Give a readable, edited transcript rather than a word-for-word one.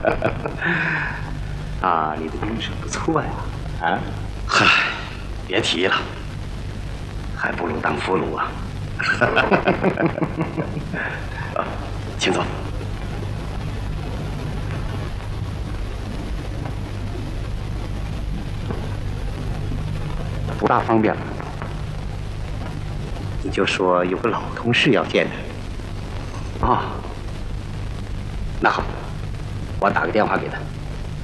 啊，你的名声不错呀！啊， 嗨，别提了，还不如当俘虏啊！请走。 不大方便了，你就说有个老同事要见他。啊，那好，我打个电话给他。